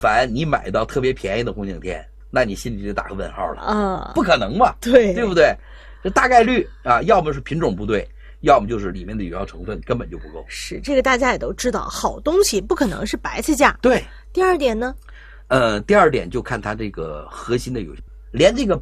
凡你买到特别便宜的红景天，那你心里就打个问号了啊， 不可能嘛，对不对？这大概率啊，要么是品种不对，要么就是里面的有效成分根本就不够。 是这个大家也都知道，好东西不可能是白菜价。 对。 第二点呢？ 第二点就看它这个核心的有效，连这个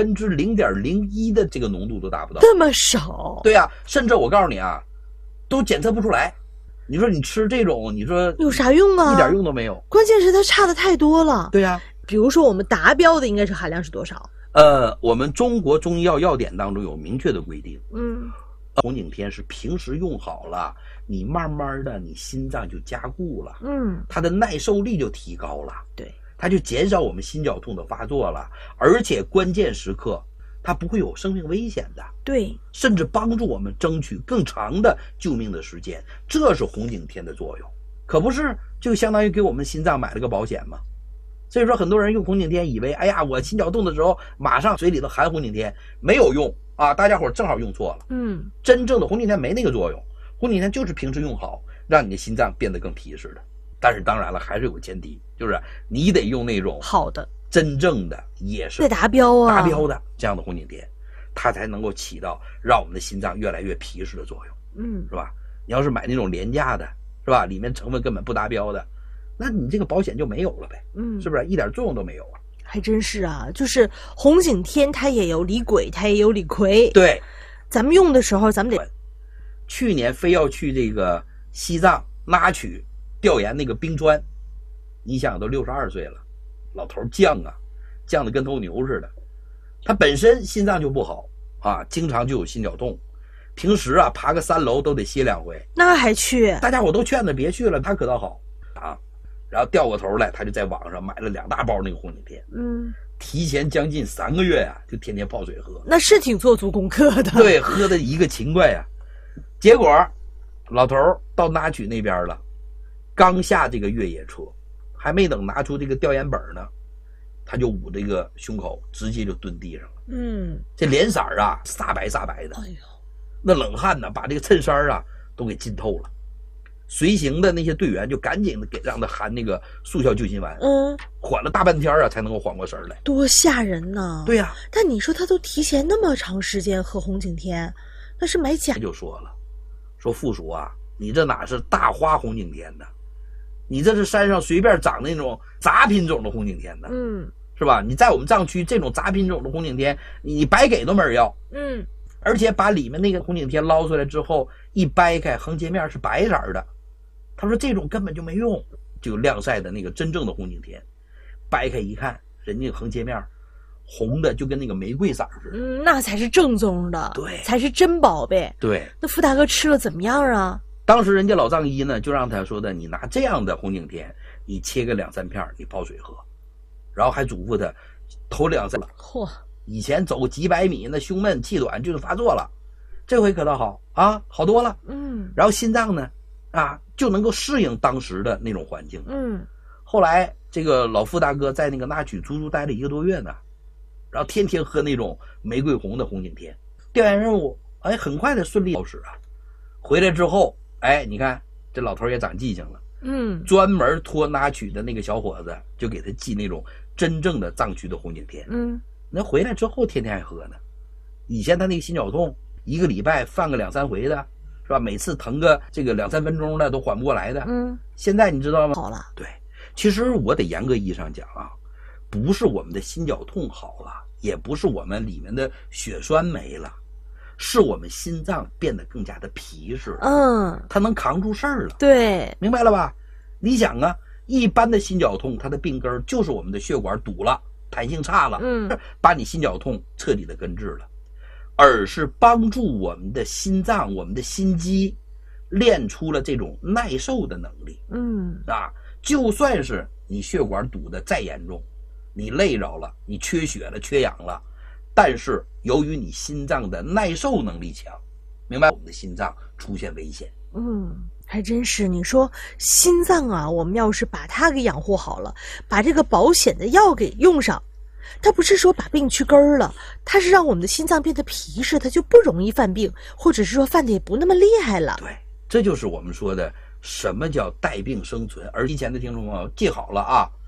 0.01%的这个浓度都达不到， 这么少？ 对啊，甚至我告诉你啊，都检测不出来。你说你吃这种，你说有啥用啊？ 一点用都没有。 关键是它差的太多了。 对呀， 比如说我们达标的应该是含量是多少？ 我们中国中医药药典当中有明确的规定。红景天是平时用好了，你慢慢的你心脏就加固了，它的耐受力就提高了， 对， 它就减少我们心绞痛的发作了，而且关键时刻它不会有生命危险的， 对， 甚至帮助我们争取更长的救命的时间，这是红景天的作用，可不是就相当于给我们心脏买了个保险吗？所以说很多人用红景天以为，哎呀，我心绞痛的时候马上嘴里头含红景天，没有用啊！大家伙正好用错了。真正的红景天没那个作用，红景天就是平时用好，让你的心脏变得更皮实的。但是当然了，还是有个前提，就是你得用那种好的、 真正的也是得达标啊， 达标的这样的红景天，它才能够起到让我们的心脏越来越皮实的作用。是吧？你要是买那种廉价的，是吧？里面成分根本不达标的。那你这个保险就没有了呗，是不是一点作用都没有啊？ 还真是啊，就是红景天它也有李鬼，它也有李逵。 对， 咱们用的时候咱们得。 去年非要去这个西藏拉曲调研那个冰川，你想都62岁了，老头犟啊，犟得跟头牛似的。他本身心脏就不好啊，经常就有心绞痛，平时啊爬个3楼都得歇2回。 那还去？ 大家伙都劝他别去了，他可倒好。然后掉过头来，他就在网上买了2大包那个红景天，提前将近3个月呀，就天天泡水喝。 那是挺做足功课的。 对，喝的一个勤快呀。结果老头到拉曲那边了，刚下这个越野车，还没等拿出这个调研本呢，他就捂这个胸口，直接就蹲地上了。这脸色啊煞白的，哎呦，那冷汗呢把这个衬衫啊都给浸透了。随行的那些队员就赶紧的给让他含那个速效救心丸，缓了大半天啊才能够缓过神来， 多吓人呢！ 对呀， 但你说他都提前那么长时间喝红景天，那是买假。 就说了，说附属啊，你这哪是大花红景天呢？你这是山上随便长那种杂品种的红景天呢，是吧？你在我们藏区这种杂品种的红景天，你白给都没人要，而且把里面那个红景天捞出来之后，一掰开，横截面是白色的。他说这种根本就没用，就晾晒的那个真正的红景天，掰开一看，人家横截面红的就跟那个玫瑰色似的， 那才是正宗的， 对， 才是真宝贝。 对， 那傅大哥吃了怎么样啊？ 当时人家老藏医呢，就让他说的，你拿这样的红景天，你切个2、3片，你泡水喝，然后还嘱咐他头2、3。 嚯！ 以前走几百米，那胸闷气短就是发作了，这回可倒好啊，好多了。然后心脏呢？就能够适应当时的那种环境。后来这个老傅大哥在那个拉曲足足待了1个多月呢，然后天天喝那种玫瑰红的红景天。调研任务，很快的顺利好使啊。回来之后，你看这老头也长记性了，专门托拉曲的那个小伙子就给他寄那种真正的藏区的红景天。那回来之后天天还喝呢。以前他那个心绞痛1个礼拜犯个2、3回的。是吧？每次疼个这个2、3分钟的都缓不过来的。现在你知道吗？ 好了。 对，其实我得严格意义上讲啊，不是我们的心绞痛好了，也不是我们里面的血栓没了，是我们心脏变得更加的皮实了。它能扛住事儿了。 对， 明白了吧？你想啊，一般的心绞痛，它的病根就是我们的血管堵了，弹性差了，把你心绞痛彻底的根治了。而是帮助我们的心脏，我们的心肌练出了这种耐受的能力。就算是你血管堵得再严重，你累着了，你缺血了，缺氧了，但是由于你心脏的耐受能力强，明白，我们的心脏出现危险。 还真是。你说心脏啊，我们要是把它给养护好了，把这个保险的药给用上，它不是说把病去根儿了，它是让我们的心脏变得皮实，它就不容易犯病，或者是说犯的也不那么厉害了。 对，这就是我们说的什么叫带病生存。而以前的听众朋友记好了啊，